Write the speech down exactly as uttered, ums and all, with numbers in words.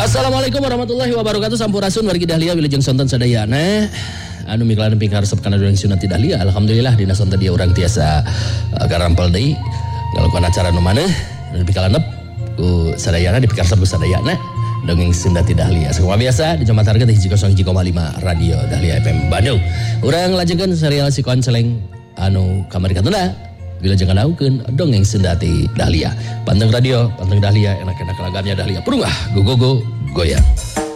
Assalamualaikum warahmatullahi wabarakatuh. Sampurasun wargi Dahlia wilujeng sonton sadayana. Anu miklanan pingkar resep kana durang sunat Dahlia. Alhamdulillah dina sonton dia urang tiasa uh, garampal deui ngalakuan acara nu maneh nu pikalanep ku sadayana dipikar resep ku sadayana dongeng Sunda Dahlia. Sakumaha biasa dicomatarkeun hiji kosong hiji koma lima Radio Dahlia F M Bandung. Urang lajengeun serial si konceleng anu kamari katuna wilujeng nganaungkeun dongeng Sunda Dahlia. Panteng radio, panteng Dahlia, enak-enak lagamnya Dahlia. Purung ah, go go go goyang.